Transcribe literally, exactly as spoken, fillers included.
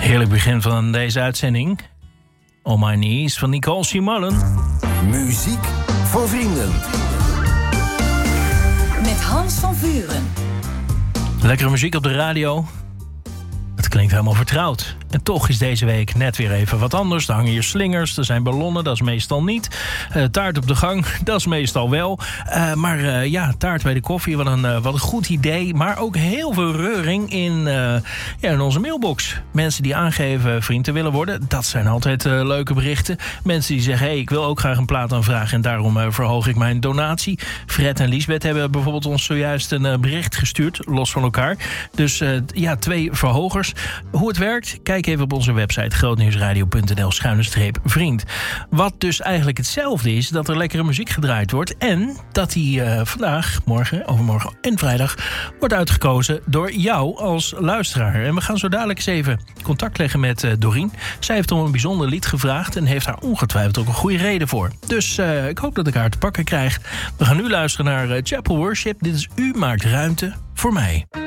Heerlijk begin van deze uitzending. On My Knees van Nicole C. Mullen. Muziek voor vrienden. Met Hans van Vuren. Lekkere muziek op de radio. Het klinkt helemaal vertrouwd. En toch is deze week net weer even wat anders. Er hangen hier slingers, er zijn ballonnen, dat is meestal niet. Uh, taart op de gang, dat is meestal wel. Uh, maar uh, ja, taart bij de koffie, wat een, uh, wat een goed idee. Maar ook heel veel reuring in, uh, ja, in onze mailbox. Mensen die aangeven vriend te willen worden, dat zijn altijd uh, leuke berichten. Mensen die zeggen, hey, ik wil ook graag een plaat aanvragen en daarom uh, verhoog ik mijn donatie. Fred en Liesbeth hebben bijvoorbeeld ons zojuist een uh, bericht gestuurd, los van elkaar. Dus uh, ja, twee verhogers. Hoe het werkt, kijk even op onze website grootnieuwsradio punt n l schuine streep vriend. Wat dus eigenlijk hetzelfde is, dat er lekkere muziek gedraaid wordt en dat die uh, vandaag, morgen, overmorgen en vrijdag wordt uitgekozen door jou als luisteraar. En we gaan zo dadelijk eens even contact leggen met uh, Dorien. Zij heeft om een bijzonder lied gevraagd en heeft daar ongetwijfeld ook een goede reden voor. Dus uh, ik hoop dat ik haar te pakken krijg. We gaan nu luisteren naar uh, Chapel Worship. Dit is U maakt ruimte voor mij.